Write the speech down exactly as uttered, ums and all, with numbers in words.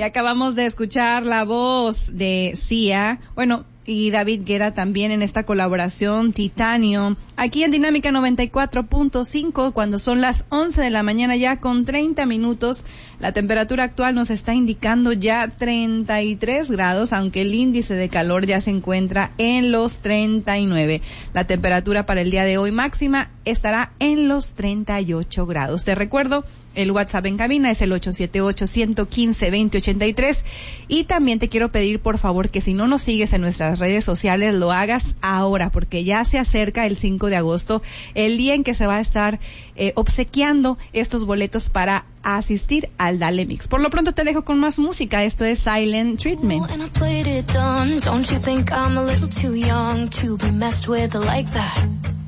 Y acabamos de escuchar la voz de Sia, bueno, y David Guetta también en esta colaboración, Titanio, aquí en Dinámica noventa y cuatro punto cinco, cuando son las once de la mañana ya con treinta minutos. La temperatura actual nos está indicando ya treinta y tres grados, aunque el índice de calor ya se encuentra en los treinta y nueve. La temperatura para el día de hoy máxima estará en los treinta y ocho grados. Te recuerdo, el WhatsApp en cabina es el ocho siete ocho, uno uno cinco, dos cero ocho tres, y también te quiero pedir por favor que si no nos sigues en nuestras redes sociales lo hagas ahora, porque ya se acerca el cinco de agosto, el día en que se va a estar eh, obsequiando estos boletos para asistir al Dale Mix. Por lo pronto te dejo con más música. Esto es Silent Treatment. And I played it dumb. Don't you think I'm a little too young to be messed with like that?